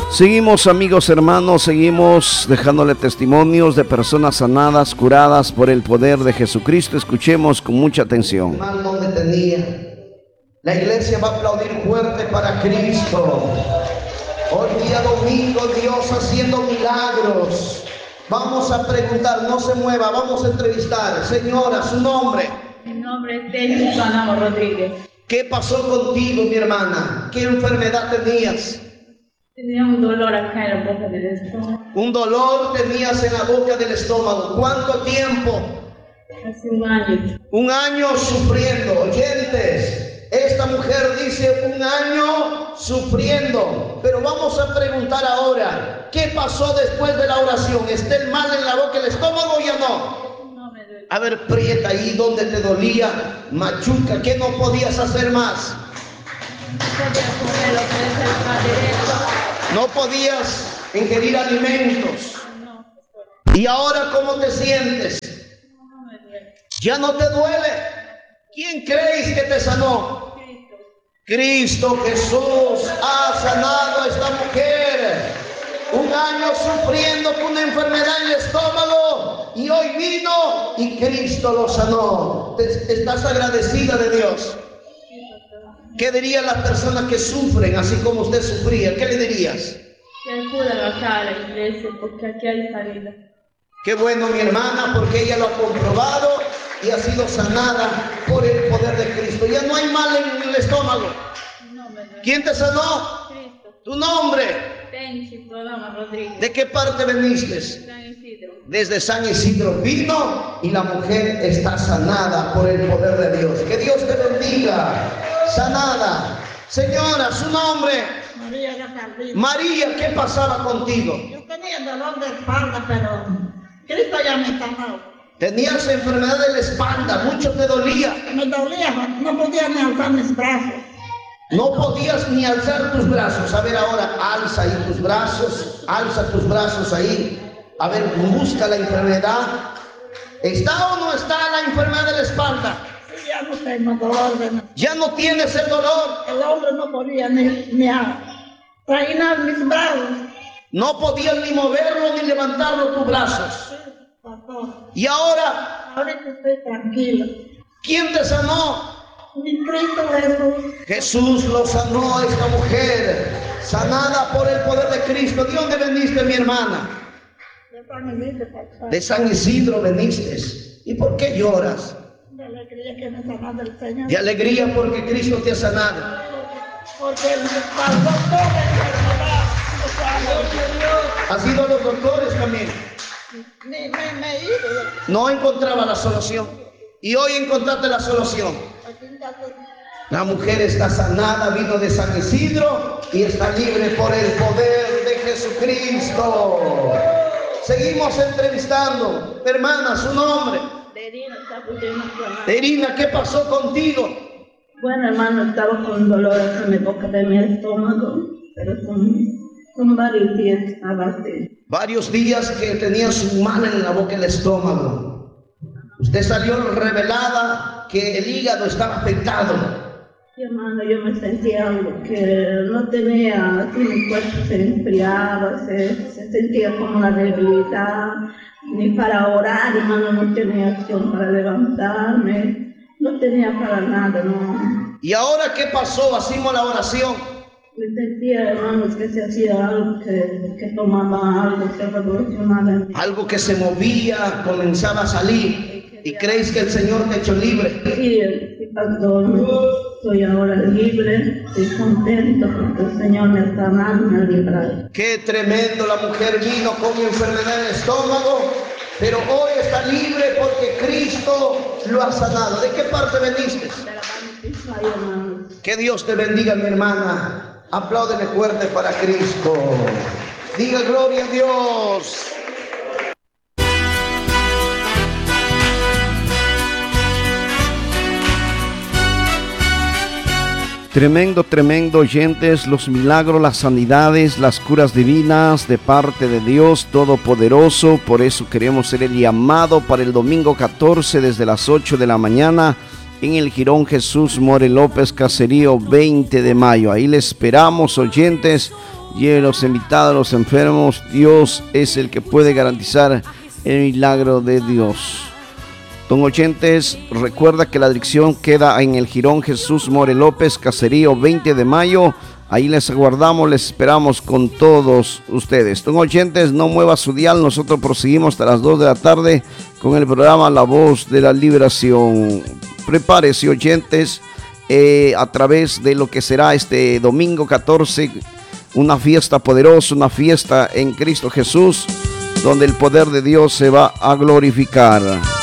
Seguimos, amigos, hermanos, seguimos dejándole testimonios de personas sanadas, curadas por el poder de Jesucristo. Escuchemos con mucha atención. Mal donde tenía. La iglesia va a aplaudir fuerte para Cristo. Hoy día domingo, Dios haciendo milagros. Vamos a preguntar, no se mueva, vamos a entrevistar. Señora, su nombre. Mi nombre es Denis Panamo Rodríguez. ¿Qué pasó contigo, mi hermana? ¿Qué enfermedad tenías? Tenía un dolor acá en la boca del estómago. Un dolor tenías en la boca del estómago. ¿Cuánto tiempo? Hace un año. Un año sufriendo. Oyentes, esta mujer dice un año sufriendo. Pero vamos a preguntar ahora, ¿qué pasó después de la oración? ¿Está el mal en la boca del estómago o ya no? No me duele. A ver, prieta ahí donde te dolía, machuca, ¿qué no podías hacer más? No podía comer lo que es el maderero. No podías ingerir alimentos. No, ¿Y ahora cómo te sientes? no me duele. ¿Ya no te duele? ¿Quién creéis que te sanó? Cristo. Cristo Jesús ha sanado a esta mujer. Un año sufriendo con una enfermedad en el estómago y hoy vino y Cristo lo sanó. ¿Estás agradecida de Dios? ¿Qué dirían las personas que sufren así como usted sufría? ¿Qué le dirías? Que acudan acá a la iglesia porque aquí hay salida. Qué bueno, mi hermana, porque ella lo ha comprobado y ha sido sanada por el poder de Cristo. Ya no hay mal en el estómago. No me duele. ¿Quién te sanó? Cristo. Tu nombre. Denis Panamo Rodríguez. ¿De qué parte veniste? San Isidro. Desde San Isidro vino y la mujer está sanada por el poder de Dios. Que Dios te bendiga. Sanada. Señora, su nombre. María Gasaldino. María, ¿qué pasaba contigo? Yo tenía dolor de espalda, pero Cristo ya me sanó. Tenías enfermedad de la espalda, mucho te dolía. Me dolía, no podía ni alzar mis brazos. No podías ni alzar tus brazos. A ver ahora, alza ahí tus brazos. Alza tus brazos ahí. A ver, busca la enfermedad. ¿Está o no está la enfermedad de la espalda? Sí, ya no tengo dolor. Ya no tienes el dolor. El hombre no podía ni trainar mis brazos. No podías ni moverlo ni levantarlo tus brazos. Pastor, Y ahora, ahorita estoy tranquila. ¿quién te sanó? Mi Cristo Jesús. Jesús lo sanó a esta mujer, sanada por el poder de Cristo. ¿De dónde veniste, mi hermana? De San Isidro, pastor. De San Isidro veniste. ¿Y por qué lloras? De alegría que me sanó el Señor. De alegría porque Cristo te ha sanado. Porque el pastor toda enfermedad me sanó. ¿Has ido a los doctores también? Me he ido. No encontraba la solución. Y hoy encontraste la solución. Aquí ya estoy. La mujer está sanada, vino de San Isidro y está libre por el poder de Jesucristo. Seguimos entrevistando. Hermana, su nombre. Derina Capuchino. Erina, ¿qué pasó contigo? Bueno, hermano, estaba con dolores en la boca de mi estómago, pero son varios días a base. Varios días que tenía su mal en la boca del estómago. Usted salió revelada que el hígado estaba afectado. Sí, hermano, yo me sentía algo que no tenía, así mi cuerpo se enfriaba, se sentía como una debilidad, ni para orar, hermano, no tenía acción para levantarme, no tenía para nada, no. ¿Y ahora qué pasó? Hacimos la oración. Me sentía, hermanos, que se hacía algo, que tomaba algo, que revolucionaba en mí. Algo que se movía, comenzaba a salir. ¿Y creéis que el Señor te ha hecho libre? Sí, pastor, estoy ahora libre, estoy contento porque el Señor me ha sanado, me ha librado. Qué tremendo, la mujer vino con enfermedad en el estómago, pero hoy está libre porque Cristo lo ha sanado. ¿De qué parte veniste? De la Bautista, hermanos. Que Dios te bendiga, mi hermana. Apláudele fuerte para Cristo. Diga gloria a Dios. Tremendo, tremendo, oyentes, los milagros, las sanidades, las curas divinas de parte de Dios Todopoderoso. Por eso queremos ser el llamado para el domingo 14 desde las 8 de la mañana en el Jirón Jesús More López, Caserío 20 de mayo. Ahí le esperamos, oyentes. Lleven los invitados, los enfermos. Dios es el que puede garantizar el milagro de Dios. Don oyentes, recuerda que la dirección queda en el Jirón Jesús More López, Caserío 20 de mayo. Ahí les aguardamos, les esperamos con todos ustedes. Don oyentes, no mueva su dial. Nosotros proseguimos hasta las 2 de la tarde con el programa La Voz de la Liberación. Prepárese, oyentes, a través de lo que será este domingo 14, una fiesta poderosa, una fiesta en Cristo Jesús, donde el poder de Dios se va a glorificar.